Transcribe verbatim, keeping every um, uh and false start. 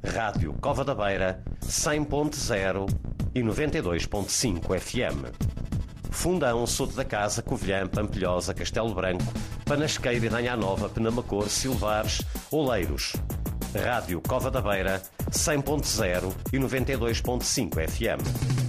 Rádio Cova da Beira, cem ponto zero e noventa e dois ponto cinco F M. Fundão, Soto da Casa, Covilhã, Pampilhosa, Castelo Branco, Panasqueira e Danha Nova, Penamacor, Silvares, Oleiros. Rádio Cova da Beira, cem ponto zero e noventa e dois ponto cinco F M.